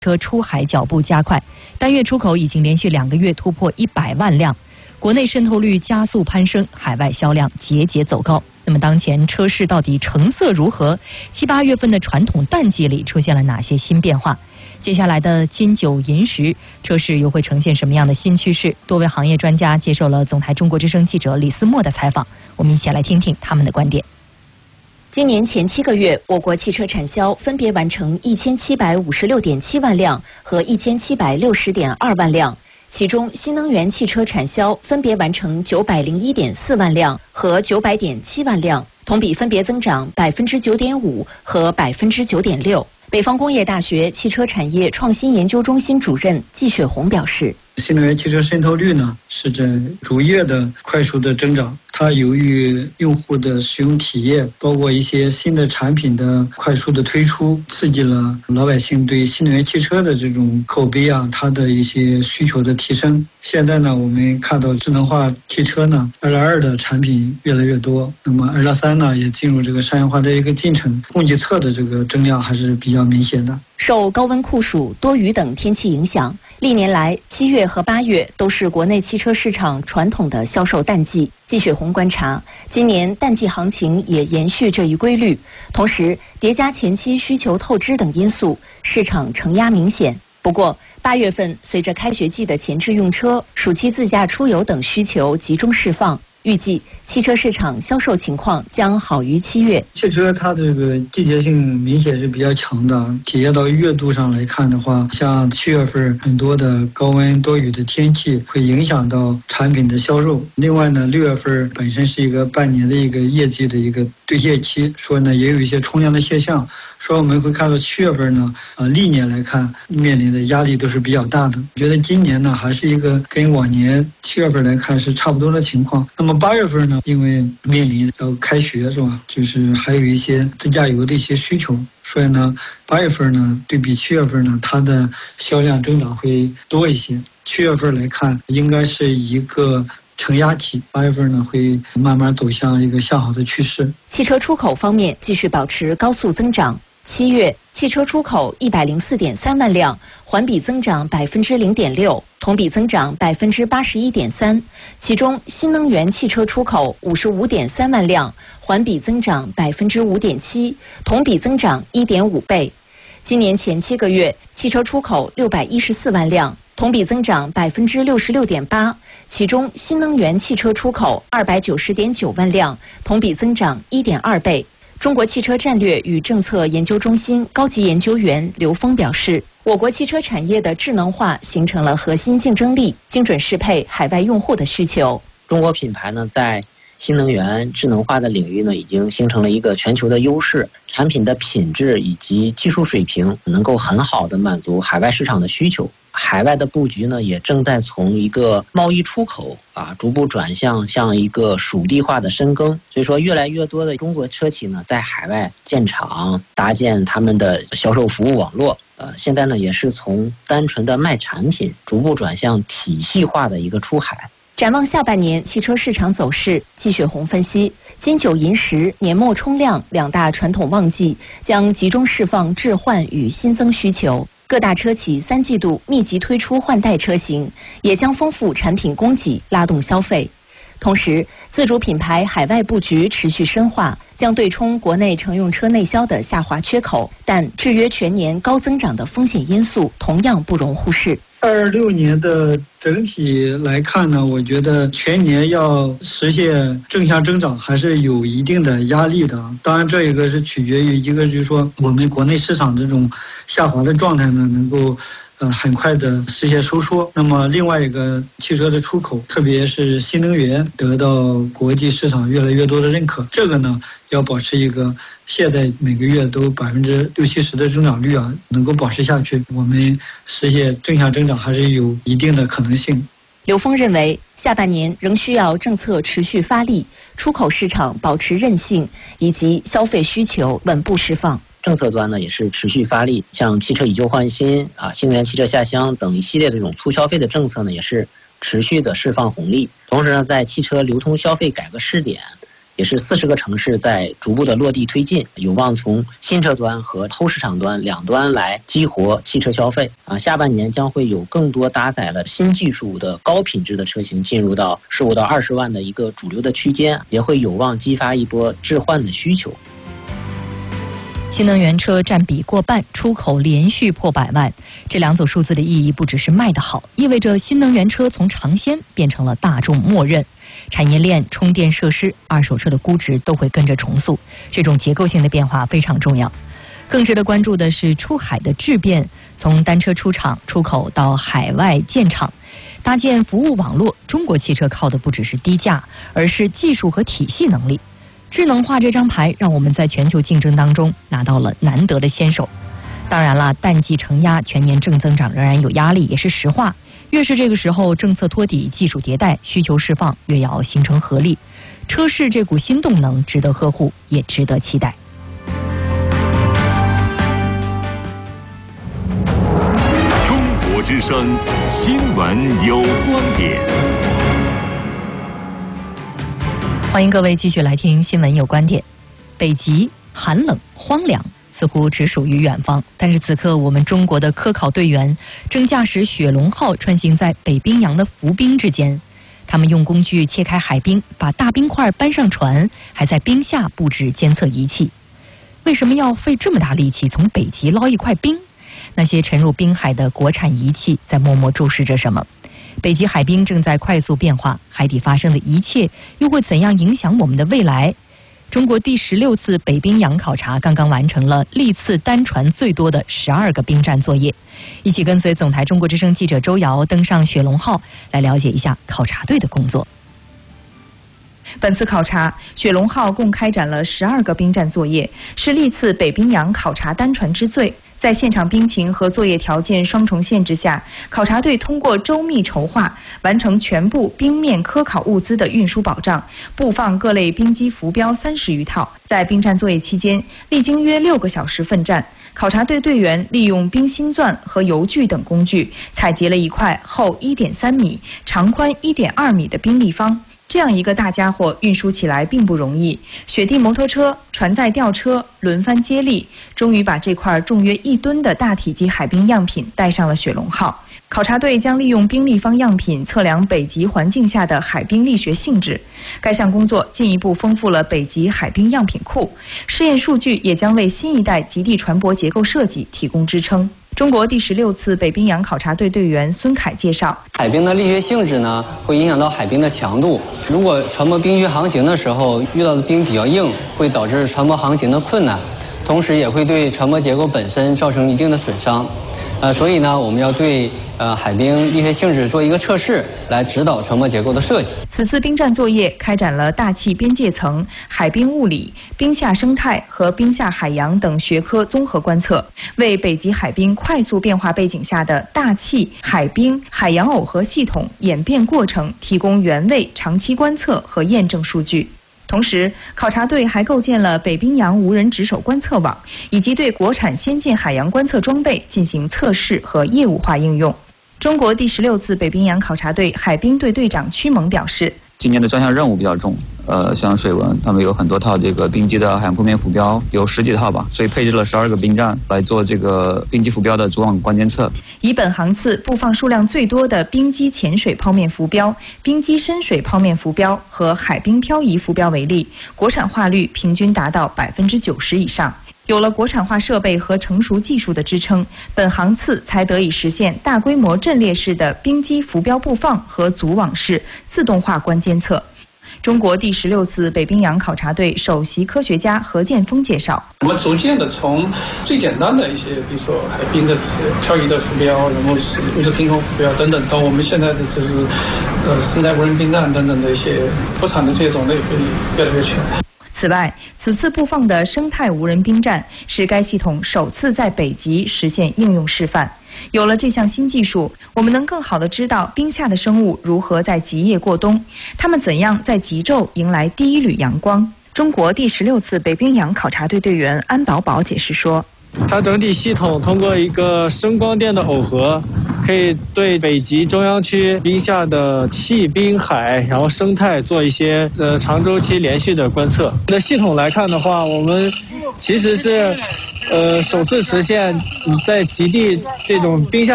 车出海脚步加快，单月出口已经连续2个月突破100万辆，国内渗透率加速攀升，海外销量节节走高。那么当前车市到底成色如何？7、8月份的传统淡季里出现了哪些新变化？接下来的金九银十，车市又会呈现什么样的新趋势？多位行业专家接受了总台中国之声记者李思墨的采访，我们一起来听听他们的观点。 今年前7个月，我国汽车产销分别完成1756.7万辆和1760.2万辆，其中新能源汽车产销分别完成901.4万辆和900.7万辆，同比分别增长9.5%和9.6%。北方工业大学汽车产业创新研究中心主任季雪红表示， 新能源汽车渗透率呢是在逐月的快速的增长，它由于用户的使用体验，包括一些新的产品的快速的推出，刺激了老百姓对新能源汽车的这种口碑啊，它的一些需求的提升。现在呢，我们看到智能化汽车呢2.2的产品越来越多，那么2.3呢也进入这个商业化的一个进程，供给侧的这个增量还是比较明显的。 受高温酷暑、多雨等天气影响，历年来7月和8月都是国内汽车市场传统的销售淡季。季雪红观察，今年淡季行情也延续这一规律，同时叠加前期需求透支等因素，市场承压明显。不过8月份随着开学季的前置用车、暑期自驾出游等需求集中释放，预计汽车市场销售情况将好于7月。 汽车它这个季节性明显是比较强的，体现到月度上来看的话，像7月份很多的高温多雨的天气会影响到产品的销售。另外呢，6月份本身是一个半年的一个业绩的一个兑现期，所以呢也有一些冲量的现象。所以我们会看到7月份呢，历年来看面临的压力都是比较大的。我觉得今年呢还是一个跟往年7月份来看是差不多的情况。那么8月份呢，因为面临要开学是吧，就是还有一些自驾游的一些需求，所以呢8月份呢对比7月份呢，它的销量增长会多一些。7月份来看应该是一个承压期，8月份呢会慢慢走向一个向好的趋势。 汽车出口方面继续保持高速增长。7月汽车出口104.3万辆，环比增长0.6%，同比增长81.3%。其中新能源汽车出口55.3万辆，环比增长5.7%，同比增长1.5倍。今年前7个月，汽车出口614万辆，同比增长66.8%，其中新能源汽车出口290.9万辆，同比增长1.2倍。中国汽车战略与政策研究中心高级研究员刘峰表示，我国汽车产业的智能化形成了核心竞争力，精准适配海外用户的需求。 中国品牌呢，在新能源智能化的领域呢，已经形成了一个全球的优势，产品的品质以及技术水平能够很好的满足海外市场的需求。海外的布局呢，也正在从一个贸易出口逐步转向一个属地化的深耕。所以说，越来越多的中国车企呢，在海外建厂，搭建他们的销售服务网络。现在呢，也是从单纯的卖产品，逐步转向体系化的一个出海。 展望下半年汽车市场走势，季雪红分析，金九银十、年末冲量2大传统旺季将集中释放置换与新增需求。各大车企3季度密集推出换代车型，也将丰富产品供给，拉动消费。同时，自主品牌海外布局持续深化，将对冲国内乘用车内销的下滑缺口，但制约全年高增长的风险因素同样不容忽视。 26年的整体来看呢，我觉得全年要实现正向增长还是有一定的压力的。当然这一个是取决于一个就是说我们国内市场这种下滑的状态呢能够很快的实现收缩。那么另外一个汽车的出口，特别是新能源得到国际市场越来越多的认可，这个呢要保持一个现在每个月都60-70%的增长率能够保持下去，我们实现正向增长还是有一定的可能性。 刘峰认为，下半年仍需要政策持续发力，出口市场保持韧性，以及消费需求稳步释放。 政策端呢也是持续发力，像汽车以旧换新新能源汽车下乡等一系列的这种促消费的政策呢，也是持续的释放红利。同时呢，在汽车流通消费改革试点也是40个城市在逐步的落地推进，有望从新车端和后市场端两端来激活汽车消费。下半年将会有更多搭载了新技术的高品质的车型进入到15到20万的一个主流的区间，也会有望激发一波置换的需求。 新能源车占比过半，出口连续破100万，这两组数字的意义不只是卖得好，意味着新能源车从尝鲜变成了大众默认。产业链、充电设施、二手车的估值都会跟着重塑，这种结构性的变化非常重要。更值得关注的是出海的质变，从单车出厂、出口到海外建厂，搭建服务网络，中国汽车靠的不只是低价，而是技术和体系能力。智能化这张牌让我们在全球竞争当中拿到了难得的先手。当然了，淡季承压，全年正增长仍然有压力，也是实话。越是这个时候，政策托底、技术迭代、需求释放，越要形成合力。车市这股新动能值得呵护，也值得期待。 中国之声新闻有观点。 欢迎各位继续来听新闻有观点。北极寒冷荒凉，似乎只属于远方，但是此刻我们中国的科考队员正驾驶雪龙号穿行在北冰洋的浮冰之间。他们用工具切开海冰，把大冰块搬上船，还在冰下布置监测仪器。为什么要费这么大力气从北极捞一块冰？那些沉入冰海的国产仪器在默默注视着什么？北极海冰正在快速变化，海底发生的一切又会怎样影响我们的未来？中国第16次北冰洋考察刚刚完成了历次单船最多的12个冰站作业。一起跟随总台中国之声记者周瑶登上雪龙号，来了解一下考察队的工作。 本次考察，雪龙号共开展了12个冰站作业，是历次北冰洋考察单船之最。在现场冰情和作业条件双重限制下，考察队通过周密筹划，完成全部冰面科考物资的运输保障，布放各类冰机浮标30余套。在冰站作业期间，历经约6个小时奋战，考察队队员利用冰心钻和油锯等工具，采集了一块厚1.3米、长宽1.2米的冰立方。这样一个大家伙运输起来并不容易，雪地摩托车、船载吊车轮番接力，终于把这块重约1吨的大体积海冰样品带上了雪龙号。考察队将利用冰立方样品测量北极环境下的海冰力学性质。该项工作进一步丰富了北极海冰样品库，试验数据也将为新一代极地船舶结构设计提供支撑。中国第16次北冰洋考察队队员孙凯介绍， 海冰的力学性质呢，会影响到海冰的强度。如果船舶冰雪航行的时候遇到的冰比较硬，会导致船舶航行的困难，同时也会对船舶结构本身造成一定的损伤。所以呢，我们要对海冰力学性质做一个测试，来指导船舶结构的设计。 此次冰站作业开展了大气边界层、海冰物理、冰下生态和冰下海洋等学科综合观测，为北极海冰快速变化背景下的大气、海冰、海洋耦合系统演变过程提供原位长期观测和验证数据。同时，考察队还构建了北冰洋无人值守观测网，以及对国产先进海洋观测装备进行测试和业务化应用。中国第16次北冰洋考察队海冰队队长屈蒙表示， 今年的专项任务比较重，像水文，他们有很多套这个冰机的海洋铺面浮标，有10几套吧，所以配置了12个冰站来做这个冰机浮标的主网关监测。 以本航次布放数量最多的冰机潜水泡面浮标、冰机深水泡面浮标和海冰漂移浮标为例，国产化率平均达到90%以上。有了国产化设备和成熟技术的支撑，本航次才得以实现大规模阵列式的冰机浮标布放和组网式自动化关监测。中国第16次北冰洋考察队首席科学家何建峰介绍， 我们逐渐的从最简单的一些，比如说海冰的这些漂移的浮标，然后是物质平衡浮标等等，到我们现在的就是生态无人冰站等等的一些国产的这些种类会越来越全。 此外，此次布放的生态无人冰站是该系统首次在北极实现应用示范。有了这项新技术，我们能更好地知道冰下的生物如何在极夜过冬，它们怎样在极昼迎来第一缕阳光。中国第16次北冰洋考察队队员安宝宝解释说， 它整体系统通过一个声光电的耦合， 可以对北极中央区冰下的气、冰、海，然后生态做一些长周期连续的观测。的系统来看的话，我们其实是首次实现在极地这种冰下